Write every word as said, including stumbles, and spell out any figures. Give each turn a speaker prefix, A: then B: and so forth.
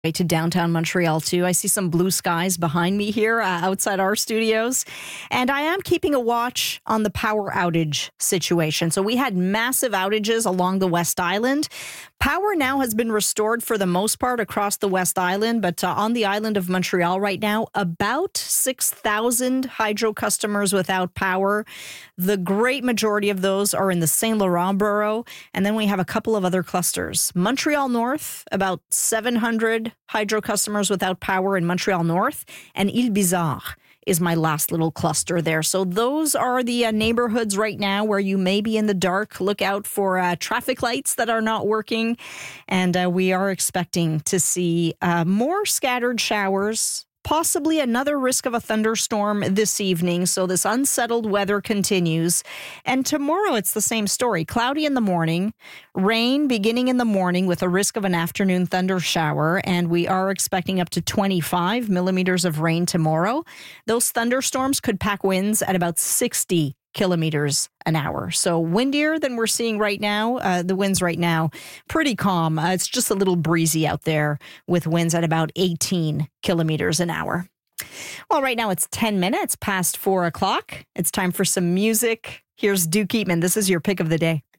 A: to downtown Montreal, too. I see some blue skies behind me here uh, outside our studios. And I am keeping a watch on the power outage situation. So we had massive outages along the West Island. Power now has been restored for the most part across the West Island, but uh, on the island of Montreal right now, about six thousand hydro customers without power. The great majority of those are in the Saint Laurent borough, and then we have a couple of other clusters. Montreal North, about seven hundred hydro customers without power in Montreal North, and Ile Bizarre is my last little cluster there. So those are the uh, neighborhoods right now where you may be in the dark. Look out for uh, traffic lights that are not working. And uh, we are expecting to see uh, more scattered showers, possibly another risk of a thunderstorm this evening. So this unsettled weather continues. And tomorrow it's the same story. Cloudy in the morning, rain beginning in the morning with a risk of an afternoon thunder shower. And we are expecting up to twenty-five millimeters of rain tomorrow. Those thunderstorms could pack winds at about sixty kilometers an hour. So windier than we're seeing right now. Uh, the winds right now, pretty calm. Uh, it's just a little breezy out there with winds at about eighteen kilometers an hour. Well, right now it's ten minutes past four o'clock. It's time for some music. Here's Duke Eatman. This is your pick of the day.